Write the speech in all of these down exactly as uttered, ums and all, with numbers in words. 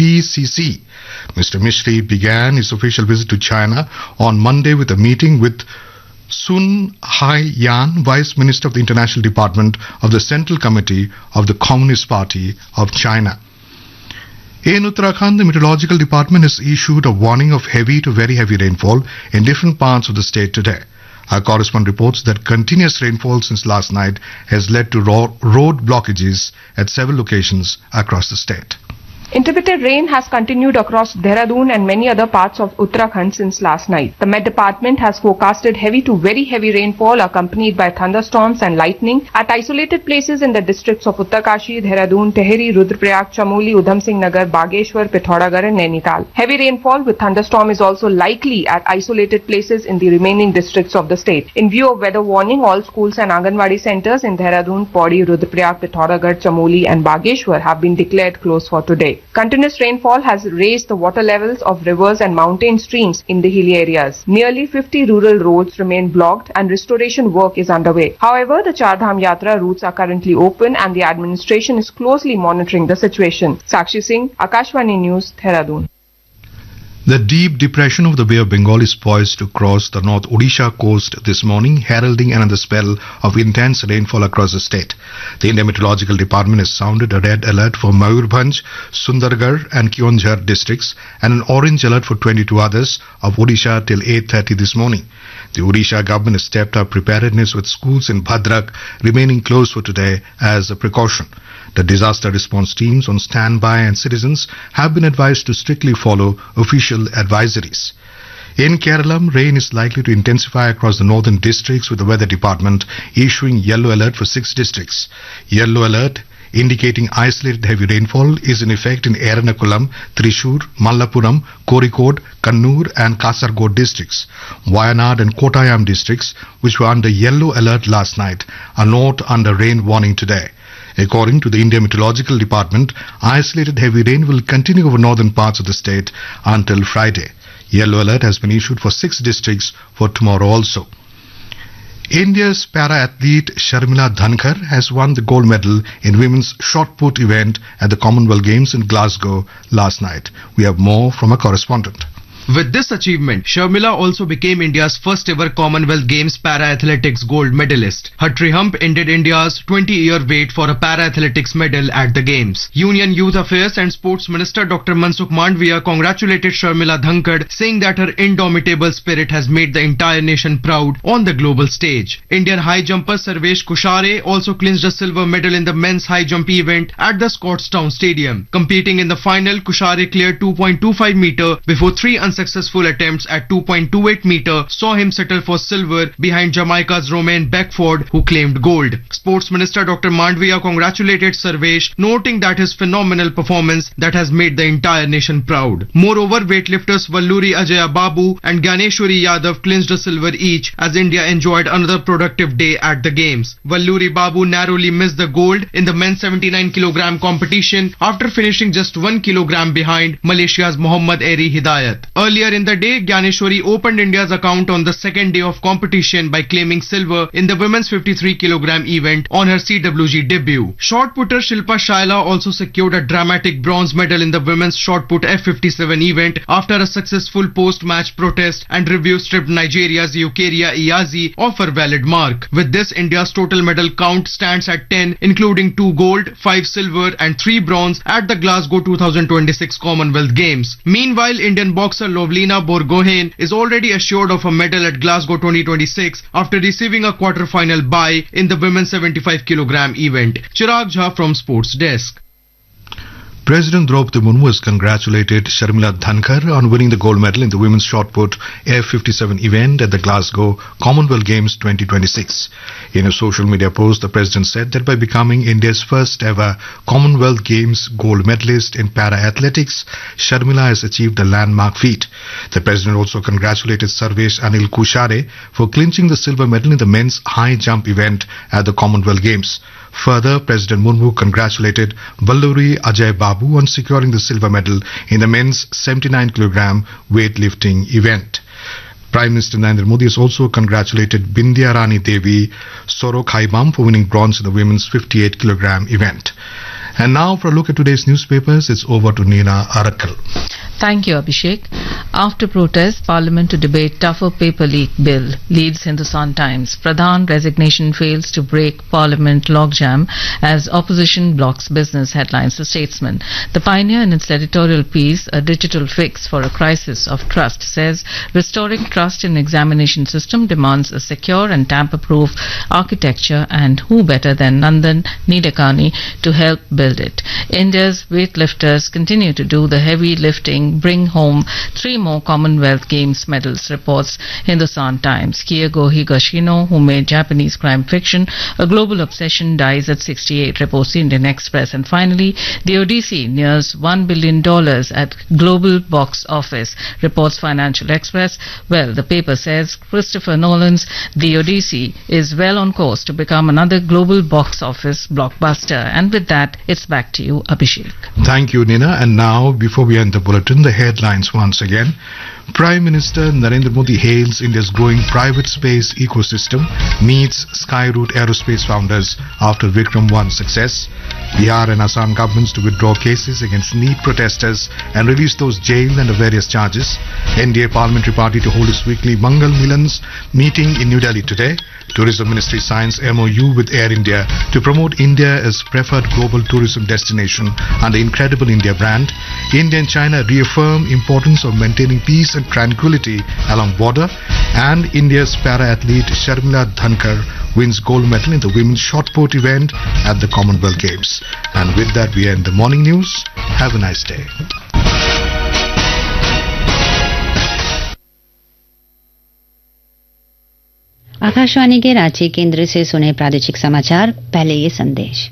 P C C. Mister Mishri began his official visit to China on Monday with a meeting with Sun Hai-yan, Vice Minister of the International Department of the Central Committee of the Communist Party of China. In Uttarakhand, the Meteorological Department has issued a warning of heavy to very heavy rainfall in different parts of the state today. Our correspondent reports that continuous rainfall since last night has led to ro- road blockages at several locations across the state. Intermittent rain has continued across Dehradun and many other parts of Uttarakhand since last night. The Met Department has forecasted heavy to very heavy rainfall accompanied by thunderstorms and lightning at isolated places in the districts of Uttarkashi, Dehradun, Tehri, Rudraprayag, Chamoli, Udham Singh Nagar, Bageshwar, Pithoragarh and Nainital. Heavy rainfall with thunderstorm is also likely at isolated places in the remaining districts of the state. In view of weather warning, all schools and Anganwadi centers in Dehradun, Pauri, Rudraprayag, Pithoragarh, Chamoli and Bageshwar have been declared closed for today. Continuous rainfall has raised the water levels of rivers and mountain streams in the hilly areas. Nearly fifty rural roads remain blocked and restoration work is underway. However, the Char Dham Yatra routes are currently open and the administration is closely monitoring the situation. Sakshi Singh, Akashvani News, Dehradun. The deep depression of the Bay of Bengal is poised to cross the North Odisha coast this morning, heralding another spell of intense rainfall across the state. The Indian Meteorological Department has sounded a red alert for Mayurbhanj, Sundargarh and Keonjhar districts and an orange alert for twenty-two others of Odisha till eight thirty this morning. The Odisha government has stepped up preparedness with schools in Bhadrak remaining closed for today as a precaution. The disaster response teams on standby and citizens have been advised to strictly follow official advisories. In Kerala, rain is likely to intensify across the northern districts with the weather department issuing yellow alert for six districts. Yellow alert indicating isolated heavy rainfall is in effect in Ernakulam, Thrissur, Malappuram, Kozhikode, Kannur and Kasaragod districts. Wayanad and Kottayam districts, which were under yellow alert last night, are not under rain warning today. According to the Indian Meteorological Department, isolated heavy rain will continue over northern parts of the state until Friday. Yellow alert has been issued for six districts for tomorrow also. India's para-athlete Sharmila Dhankar has won the gold medal in women's shot put event at the Commonwealth Games in Glasgow last night. We have more from a correspondent. With this achievement, Sharmila also became India's first ever Commonwealth Games para-athletics gold medalist. Her triumph ended India's twenty-year wait for a para-athletics medal at the Games. Union Youth Affairs and Sports Minister Doctor Mansukh Mandviya congratulated Sharmila Dhankar, saying that her indomitable spirit has made the entire nation proud on the global stage. Indian high jumper Sarvesh Kushare also clinched a silver medal in the men's high jump event at the Scotstoun Stadium. Competing in the final, Kushare cleared two point two five meter before three unsuccessful attempts at two point two eight meter saw him settle for silver behind Jamaica's Romain Beckford, who claimed gold. Sports Minister Doctor Mandviya congratulated Sarvesh, noting that his phenomenal performance that has made the entire nation proud. Moreover, weightlifters Valluri Ajaya Babu and Ganeshwari Yadav clinched a silver each as India enjoyed another productive day at the Games. Valluri Babu narrowly missed the gold in the men's seventy-nine kilogram competition after finishing just one kilogram behind Malaysia's Muhammad Eri Hidayat. Earlier in the day, Ganeshwari opened India's account on the second day of competition by claiming silver in the women's fifty-three kilogram event on her C W G debut. Shot putter Shilpa Shaila also secured a dramatic bronze medal in the women's shot put F fifty-seven event after a successful post-match protest and review stripped Nigeria's Eukeria Iyazi of her valid mark. With this, India's total medal count stands at ten, including two gold, five silver and three bronze at the Glasgow two thousand twenty-six Commonwealth Games. Meanwhile, Indian boxer Lovlina Borgohain is already assured of a medal at Glasgow twenty twenty-six after receiving a quarter-final bye in the women's seventy-five kilogram event. Chirag Jha from Sports Desk. President Draupadi Murmu has congratulated Sharmila Dhankar on winning the gold medal in the women's shot put F fifty-seven event at the Glasgow Commonwealth Games twenty twenty-six. In a social media post, the president said that by becoming India's first ever Commonwealth Games gold medalist in para-athletics, Sharmila has achieved a landmark feat. The president also congratulated Sarvesh Anil Kushare for clinching the silver medal in the men's high jump event at the Commonwealth Games. Further, President Murmu congratulated Valluri Ajay Babu on securing the silver medal in the men's seventy-nine kilogram weightlifting event. Prime Minister Narendra Modi has also congratulated Bindya Rani Devi Sorokhaibam for winning bronze in the women's fifty-eight kilogram event. And now for a look at today's newspapers, it's over to Neena Arakal. Thank you, Abhishek. After protest, Parliament to debate tougher paper leak bill, leads Hindustan Times. Pradhan resignation fails to break Parliament logjam as opposition blocks business, headlines The Statesman. The Pioneer in its editorial piece, A Digital Fix for a Crisis of Trust, says restoring trust in examination system demands a secure and tamper-proof architecture, and who better than Nandan Nilekani to help build it. India's weightlifters continue to do the heavy lifting, bring home three more Commonwealth Games medals, reports Hindustan Times. Kyogo Higashino, who made Japanese crime fiction a global obsession, dies at sixty-eight, reports the Indian Express. And finally, the Odyssey nears one billion dollars at global box office, reports Financial Express. Well, the paper says Christopher Nolan's The Odyssey is well on course to become another global box office blockbuster. And with that, it's back to you, Abhishek. Thank you, Nina. And now, before we end the bulletin, the headlines once again. Prime Minister Narendra Modi hails India's growing private space ecosystem, meets Skyroot Aerospace founders after Vikram one success. Bihar and Assam governments to withdraw cases against NEET protesters and release those jailed under various charges. N D A Parliamentary Party to hold its weekly Mangal Milans meeting in New Delhi today. Tourism Ministry signs M O U with Air India to promote India as preferred global tourism destination under Incredible India brand. India and China reaffirm importance of maintaining peace and tranquility along border. And India's para-athlete Sharmila Dhankar wins gold medal in the women's shot put event at the Commonwealth Games. And with that, we end the morning news. Have a nice day. Akashvani के रांची केंद्र से सुने प्रादेशिक समाचार। पहले ये संदेश।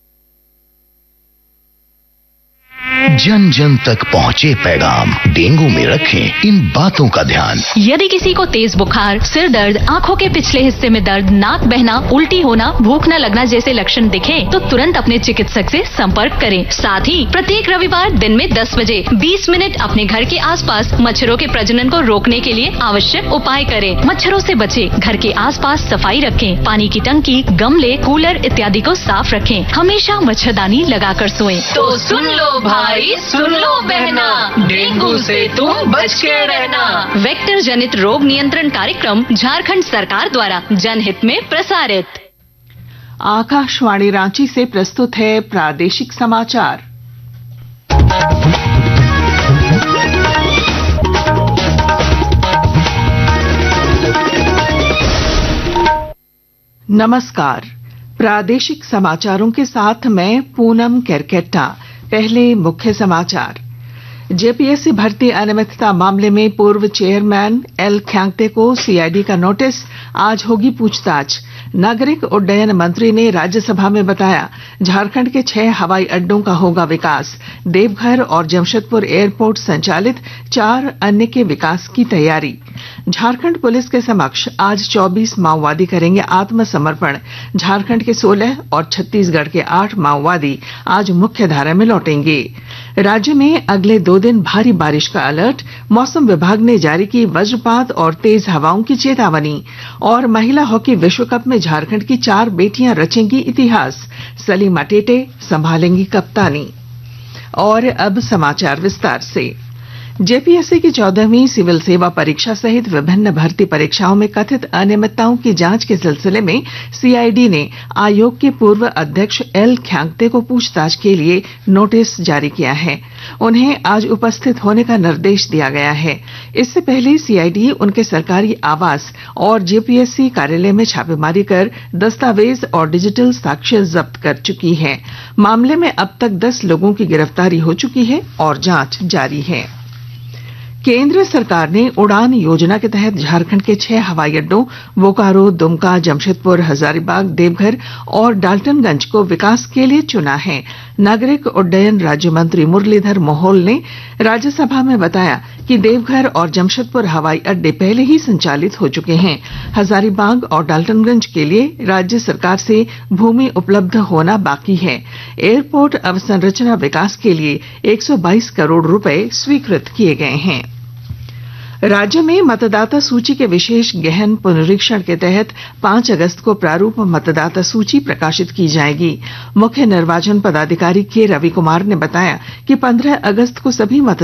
जन जन तक पहुँचे पैगाम, डेंगू में रखें इन बातों का ध्यान। यदि किसी को तेज बुखार, सिर दर्द, आंखों के पिछले हिस्से में दर्द, नाक बहना, उल्टी होना, भूख न लगना जैसे लक्षण दिखे तो तुरंत अपने चिकित्सक से संपर्क करें। साथ ही प्रत्येक रविवार दिन में दस बजे बीस मिनट अपने घर के आसपास मच्छरों के प्रजनन को रोकने के लिए आवश्यक उपाय करें। मच्छरों से बचे, घर के आसपास सफाई रखें, पानी की टंकी, गमले, कूलर इत्यादि को साफ रखें। हमेशा मच्छरदानी लगाकर सोएं। तो सुन लो भाई, सुन लो बहना, डेंगू से तुम बच के रहना। वेक्टर जनित रोग नियंत्रण कार्यक्रम झारखंड सरकार द्वारा जनहित में प्रसारित। आकाशवाणी रांची से प्रस्तुत है प्रादेशिक समाचार। नमस्कार, प्रादेशिक समाचारों के साथ मैं पूनम केरकेट्टा। पहले मुख्य समाचार। जेपीएससी भर्ती अनियमितता मामले में पूर्व चेयरमैन एल ख्यांगते को सीआईडी का नोटिस, आज होगी पूछताछ। नागरिक उड्डयन मंत्री ने राज्यसभा में बताया, झारखंड के छह हवाई अड्डों का होगा विकास। देवघर और जमशेदपुर एयरपोर्ट संचालित, चार अन्य के विकास की तैयारी। झारखंड पुलिस के समक्ष आज चौबीस माओवादी करेंगे आत्मसमर्पण। झारखंड के सोलह और छत्तीसगढ़ के आठ माओवादी आज मुख्यधारा में लौटेंगे। राज्य में अगले दो दिन भारी बारिश का अलर्ट, मौसम विभाग ने जारी की वज्रपात और तेज हवाओं की चेतावनी। और महिला हॉकी विश्व कप में झारखंड की चार बेटियां रचेंगी इतिहास। सलीमा टेटे संभालेंगी कप्तानी। और अब समाचार विस्तार से। जेपीएससी की चौदहवीं सिविल सेवा परीक्षा सहित विभिन्न भर्ती परीक्षाओं में कथित अनियमितताओं की जांच के सिलसिले में सीआईडी ने आयोग के पूर्व अध्यक्ष एल ख्यांगते को पूछताछ के लिए नोटिस जारी किया है। उन्हें आज उपस्थित होने का निर्देश दिया गया है। इससे पहले सीआईडी उनके सरकारी आवास और जेपीएससी कार्यालय में छापेमारी कर दस्तावेज और डिजिटल साक्ष्य जब्त कर चुकी है। मामले में अब तक दस लोगों की गिरफ्तारी हो चुकी है और जांच जारी है। केंद्र सरकार ने उड़ान योजना के तहत झारखंड के छह हवाई अड्डों बोकारो, दुमका, जमशेदपुर, हजारीबाग, देवघर और डाल्टनगंज को विकास के लिए चुना है। नागरिक उड्डयन राज्य मंत्री मुरलीधर मोहोल ने राज्यसभा में बताया कि देवघर और जमशेदपुर हवाई अड्डे पहले ही संचालित हो चुके हैं। हजारीबाग और डाल्टनगंज के लिए राज्य सरकार से भूमि उपलब्ध होना बाकी है। एयरपोर्ट अवसंरचना विकास के लिए एक सौ बाईस करोड़ रुपए स्वीकृत किए गए हैं। राज्य में मतदाता सूची के विशेष गहन पुनरीक्षण के तहत पांच अगस्त को प्रारूप मतदाता सूची प्रकाशित की जाएगी। मुख्य निर्वाचन पदाधिकारी के रवि कुमार ने बताया कि पंद्रह अगस्त को सभी